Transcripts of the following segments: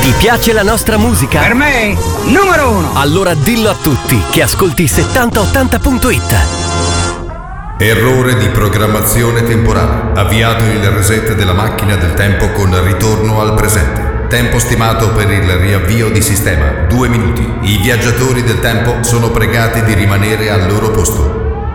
Ti piace la nostra musica? Per me, numero 1. Allora dillo a tutti che ascolti 7080.it. Errore di programmazione temporale. Avviato il reset della macchina del tempo con ritorno al presente. Tempo stimato per il riavvio di sistema 2 minuti. I viaggiatori del tempo sono pregati di rimanere al loro posto.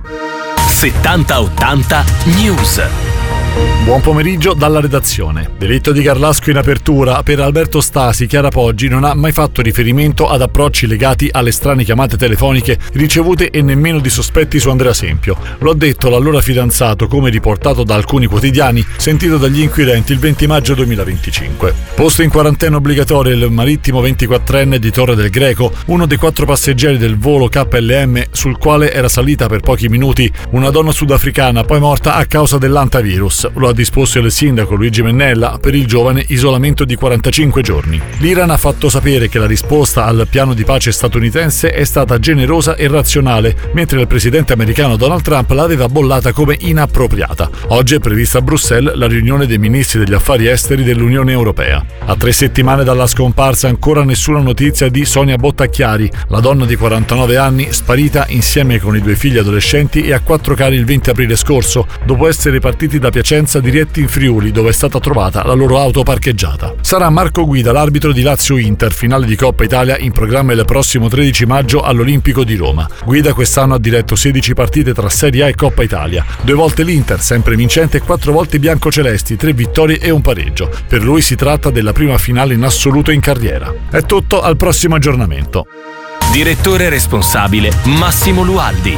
7080 News. Buon pomeriggio dalla redazione. Delitto di Garlasco in apertura. Per Alberto Stasi, Chiara Poggi non ha mai fatto riferimento ad approcci legati alle strane chiamate telefoniche ricevute e nemmeno di sospetti su Andrea Sempio. Lo ha detto l'allora fidanzato, come riportato da alcuni quotidiani, sentito dagli inquirenti il 20 maggio 2025. Posto in quarantena obbligatoria il marittimo 24enne di Torre del Greco, uno dei 4 passeggeri del volo KLM sul quale era salita per pochi minuti una donna sudafricana, poi morta a causa dell'antivirus. Lo ha disposto il sindaco Luigi Mennella per il giovane isolamento di 45 giorni. L'Iran ha fatto sapere che la risposta al piano di pace statunitense è stata generosa e razionale, mentre il presidente americano Donald Trump l'aveva bollata come inappropriata. Oggi è prevista a Bruxelles la riunione dei ministri degli affari esteri dell'Unione Europea. A 3 settimane dalla scomparsa ancora nessuna notizia di Sonia Bottacchiari, la donna di 49 anni sparita insieme con i 2 figli adolescenti e a 4 cani il 20 aprile scorso, dopo essere partiti da Piacenza diretti in Friuli, dove è stata trovata la loro auto parcheggiata. Sarà Marco Guida l'arbitro di Lazio-Inter, finale di Coppa Italia in programma il prossimo 13 maggio all'Olimpico di Roma. Guida quest'anno ha diretto 16 partite tra Serie A e Coppa Italia, 2 volte l'Inter, sempre vincente, e 4 volte i biancocelesti, 3 vittorie e un pareggio. Per lui si tratta della prima finale in assoluto in carriera. È tutto, al prossimo aggiornamento. Direttore responsabile Massimo Lualdi.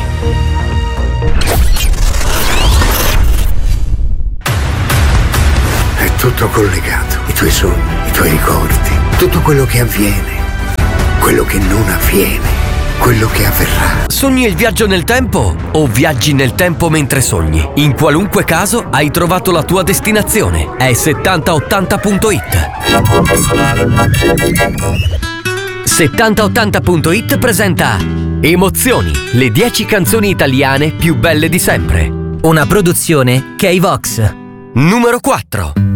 È tutto collegato, i tuoi sogni, i tuoi ricordi, tutto quello che avviene, quello che non avviene, quello che avverrà. Sogni il viaggio nel tempo o viaggi nel tempo mentre sogni? In qualunque caso hai trovato la tua destinazione. È 7080.it. 7080.it presenta Emozioni, le 10 canzoni italiane più belle di sempre. Una produzione K-Vox. Numero 4.